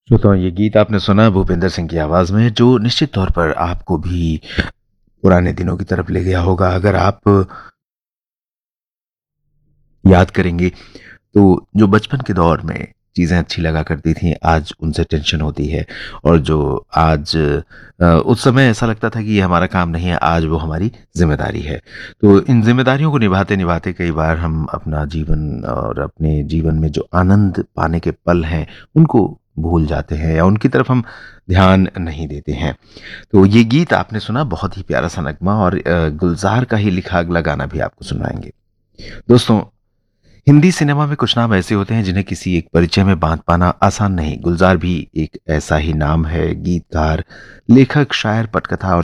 श्रोताओं, ये गीत आपने सुना भूपेंद्र सिंह की आवाज में, जो निश्चित तौर पर आपको भी पुराने दिनों की तरफ ले गया होगा। अगर आप याद करेंगे तो जो बचपन के दौर में चीज़ें अच्छी लगा करती थीं, आज उनसे टेंशन होती है। और जो आज उस समय ऐसा लगता था कि ये हमारा काम नहीं है, आज वो हमारी ज़िम्मेदारी है। तो इन ज़िम्मेदारियों को निभाते-निभाते कई बार हम अपना जीवन और अपने जीवन में जो आनंद पाने के पल हैं, उनको भूल जाते हैं या उनकी तरफ हम ध्यान नहीं देते हैं। तो ये गीत आपने सुना, बहुत ही प्यारा-सा नगमा, और गुलज़ार का ही लिखा अगला गाना भी आपको सुनाएँगे। दोस्तों, हिंदी सिनेमा में कुछ नाम ऐसे होते हैं जिन्हें किसी एक परिचय में बांध पाना आसान नहीं। गुलजार भी एक ऐसा ही नाम है। गीतकार, लेखक, शायर, पटकथा और